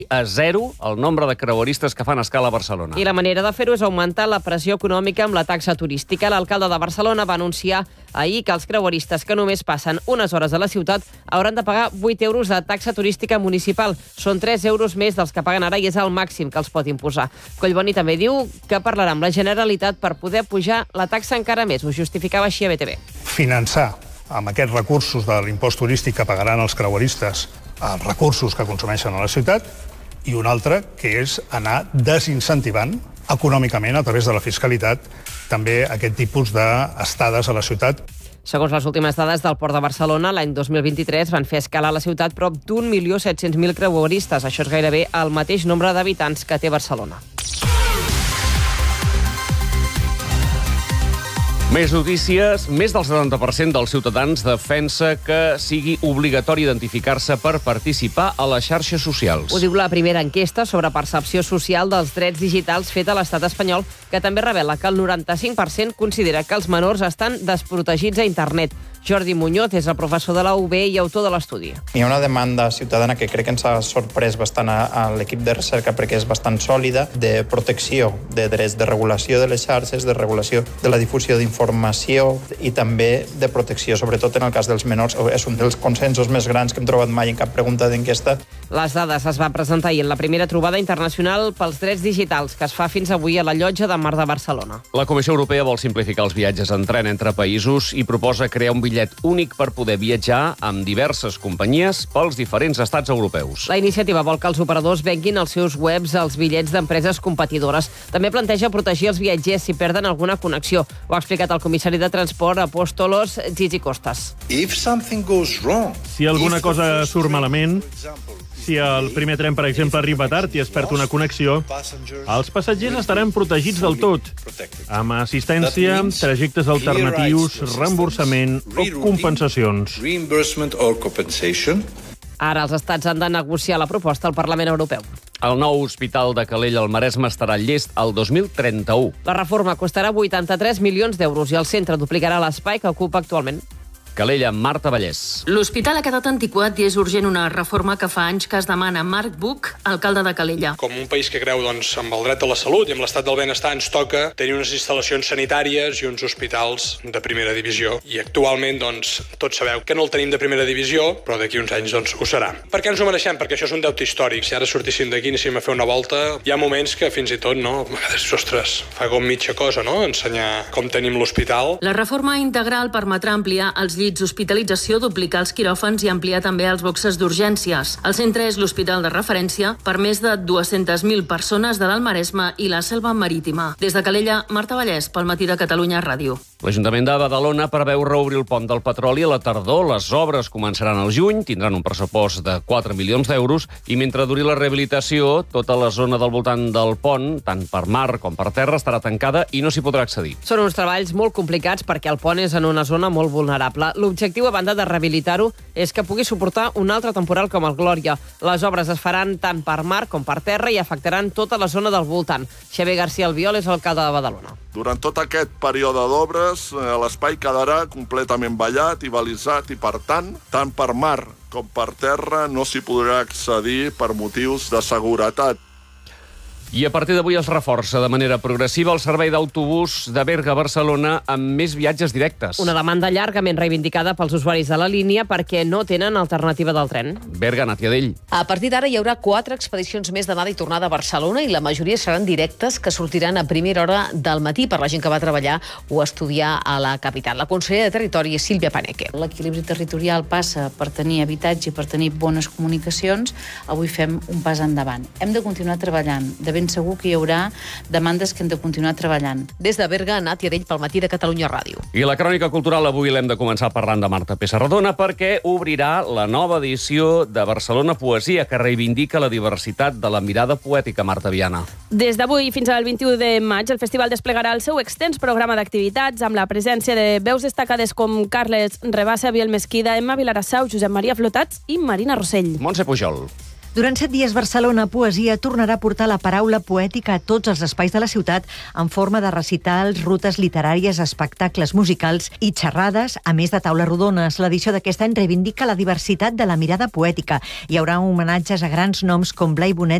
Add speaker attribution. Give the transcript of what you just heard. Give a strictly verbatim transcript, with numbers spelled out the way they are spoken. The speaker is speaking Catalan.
Speaker 1: a zero el nombre de creueristes que fan escala a Barcelona.
Speaker 2: I la manera de fer-ho és augmentar la pressió econòmica amb la taxa turística. L'alcalde de Barcelona va anunciar ahir que els creueristes que només passen unes hores a la ciutat hauran de pagar vuit euros de taxa turística municipal. Són tres euros més dels que paguen ara i és el màxim que els pot imposar. Collboni també diu que parlarà amb la Generalitat per poder pujar la taxa encara més. Ho justificava així a B T V.
Speaker 3: Finançar amb aquests recursos de l'impost turístic que pagaran els creueristes els recursos que consumeixen a la ciutat, i un altre, que és anar desincentivant econòmicament, a través de la fiscalitat, també aquest tipus d'estades a la ciutat.
Speaker 2: Segons les últimes dades del Port de Barcelona, l'any dos mil vint-i-tres van fer escala a la ciutat prop d'un milió set-cents mil creueristes. Això és gairebé el mateix nombre d'habitants que té Barcelona.
Speaker 1: Més notícies. Més del setanta per cent dels ciutadans defensa que sigui obligatori identificar-se per participar a les xarxes socials.
Speaker 2: Ho diu la primera enquesta sobre percepció social dels drets digitals feta a l'estat espanyol, que també revela que el noranta-cinc per cent considera que els menors estan desprotegits a internet. Jordi Muñoz és el professor de la U B i autor de l'estudi.
Speaker 4: Hi ha una demanda ciutadana que crec que ens ha sorprès bastant a, a l'equip de recerca perquè és bastant sòlida, de protecció de drets, de regulació de les xarxes, de regulació de la difusió d'informació i també de protecció, sobretot en el cas dels menors. És un dels consensos més grans que hem trobat mai en cap pregunta d'enquesta.
Speaker 2: Les dades es van presentar ahir en la primera trobada internacional pels drets digitals que es fa fins avui a la Llotja de Mar de Barcelona.
Speaker 1: La Comissió Europea vol simplificar els viatges en tren entre països i proposa crear un bitllet únic per poder viatjar amb diverses companyies pels diferents estats europeus.
Speaker 2: La iniciativa vol que els operadors venguin als seus webs els bitllets d'empreses competidores. També planteja protegir els viatgers si perden alguna connexió. Ho ha explicat el comissari de transport Apóstolos Gigi Costas.
Speaker 5: Si alguna cosa surt malament, si el primer tren, per exemple, arriba tard i es perd una connexió, els passatgers estaran protegits del tot, amb assistència, trajectes alternatius, reemborsament o compensacions.
Speaker 2: Ara els estats han de negociar la proposta al Parlament Europeu.
Speaker 1: El nou hospital de Calella al Maresme estarà llest el dos mil trenta-u.
Speaker 2: La reforma costarà vuitanta-tres milions d'euros i el centre duplicarà l'espai que ocupa actualment.
Speaker 1: Calella, Marta Vallès.
Speaker 6: L'hospital ha quedat antiquat i és urgent una reforma que fa anys que es demana. Marc Buch, alcalde de Calella.
Speaker 7: Com un país que creu doncs, amb el dret a la salut i amb l'estat del benestar, ens toca tenir unes instal·lacions sanitàries i uns hospitals de primera divisió. I actualment, doncs, tots sabeu que no el tenim de primera divisió, però d'aquí uns anys doncs, ho serà. Per què ens ho mereixem? Perquè això és un deute històric. Si ara sortíssim d'aquí i anéssim a fer una volta, hi ha moments que fins i tot, no, a vegades, ostres, fa com mitja cosa, no?, ensenyar com tenim l'hospital.
Speaker 6: La reforma integral permetrà ampliar els llits d'hospitalització, duplicar els quiròfans i ampliar també els boxes d'urgències. El centre és l'hospital de referència per més de dues-centes mil persones de l'Alt Maresme i la Selva Marítima. Des de Calella, Marta Vallès, pel Matí de Catalunya Ràdio.
Speaker 1: L'Ajuntament de Badalona preveu reobrir el pont del Petroli a la tardor. Les obres començaran al juny, tindran un pressupost de quatre milions d'euros i mentre duri la rehabilitació, tota la zona del voltant del pont, tant per mar com per terra, estarà tancada i no s'hi podrà accedir.
Speaker 2: Són uns treballs molt complicats perquè el pont és en una zona molt vulnerable. L'objectiu, a banda de rehabilitar-ho, és que pugui suportar un altre temporal com el Glòria. Les obres es faran tant per mar com per terra i afectaran tota la zona del voltant. Xavier García Albiol és alcalde de Badalona.
Speaker 8: Durant tot aquest període d'obres, l'espai quedarà completament vallat i balisat i, per tant, tant per mar com per terra no s'hi podrà accedir per motius de seguretat.
Speaker 1: I a partir d'avui es reforça de manera progressiva el servei d'autobús de Berga a Barcelona amb més viatges directes.
Speaker 2: Una demanda llargament reivindicada pels usuaris de la línia perquè no tenen alternativa del tren.
Speaker 1: Berga, Nàtia Dell.
Speaker 9: A partir d'ara hi haurà quatre expedicions més d'anada i tornada a Barcelona i la majoria seran directes que sortiran a primera hora del matí per la gent que va treballar o estudiar a la capital. La consellera de Territori és Sílvia Paneque.
Speaker 10: L'equilibri territorial passa per tenir habitatge i per tenir bones comunicacions. Avui fem un pas endavant. Hem de continuar treballant. De ben segur que hi haurà demandes que hem de continuar treballant.
Speaker 9: Des de Berga, Nàtia Dell, pel Matí de Catalunya Ràdio.
Speaker 1: I la crònica cultural avui l'hem de començar parlant de Marta Pessarrodona perquè obrirà la nova edició de Barcelona Poesia que reivindica la diversitat de la mirada poètica, Marta Viana.
Speaker 11: Des d'avui fins al vint-i-u de maig, el festival desplegarà el seu extens programa d'activitats amb la presència de veus destacades com Carles Rebassa, Biel Mesquida, Emma Vilarassau, Josep Maria Flotats i Marina Rossell.
Speaker 1: Montse Pujol.
Speaker 12: Durant set dies, Barcelona Poesia tornarà a portar la paraula poètica a tots els espais de la ciutat en forma de recitals, rutes literàries, espectacles musicals i xerrades, a més de taules rodones. L'edició d'aquest any reivindica la diversitat de la mirada poètica. Hi haurà homenatges a grans noms com Blai Bonet,